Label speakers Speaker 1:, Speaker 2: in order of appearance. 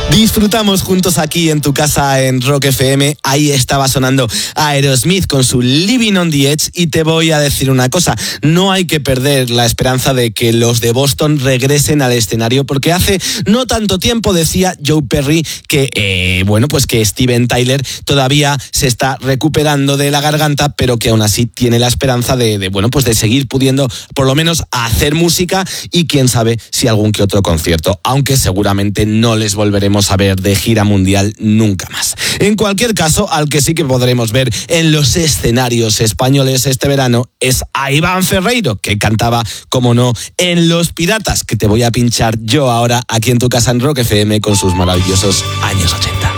Speaker 1: Disfrutamos juntos aquí en tu casa en Rock FM. Ahí estaba sonando Aerosmith con su Living on the Edge. Y te voy a decir una cosa, no hay que perder la esperanza de que los de Boston regresen al escenario, porque hace no tanto tiempo decía Joe Perry que que Steven Tyler todavía se está recuperando de la garganta, pero que aún así tiene la esperanza de seguir pudiendo por lo menos hacer música y quién sabe si algún que otro concierto, aunque seguramente no les volveremos a ver de gira mundial nunca más. En cualquier caso, al que sí que podremos ver en los escenarios españoles este verano es a Iván Ferreiro, que cantaba, como no, en Los Piratas, que te voy a pinchar yo ahora aquí en tu casa en Rock FM con sus maravillosos años 80.